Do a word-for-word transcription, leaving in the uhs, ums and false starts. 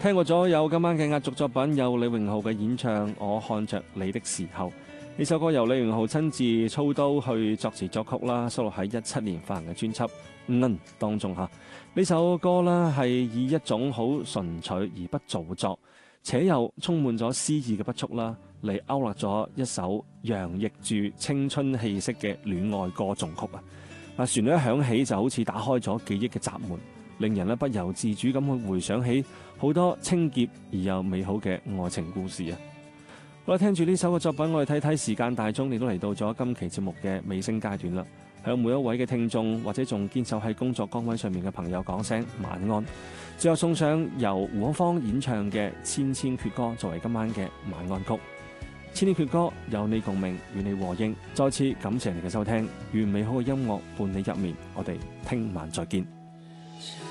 聽過咗有今晚嘅壓軸作品，有李榮浩嘅演唱《我看着你的時候》。呢首歌由李榮浩親自操刀去作詞作曲啦，收錄喺一七年發行嘅專輯《嗯》當中吓。呢首歌呢係以一種好純粹而不造作，且又充滿咗詩意嘅筆觸啦，嚟勾勒咗一首洋溢住青春氣息嘅戀愛歌頌曲啊！嗱，旋律一響起就好似打開咗記憶嘅閘門，令人咧不由自主咁去回想起好多清潔而又美好嘅愛情故事啊！好啦，聽住呢首嘅作品，我哋睇睇時間大鐘，亦都嚟到咗今期節目嘅尾聲階段啦。向每一位嘅聽眾或者仲堅守喺工作崗位上面嘅朋友講聲晚安。最後送上由胡可芳演唱嘅《千千闕歌》作為今晚嘅晚安曲。千千闕歌有你共鳴，與你和應。再次感謝你嘅收聽，願美好嘅音樂伴你入眠。我哋聽晚再見。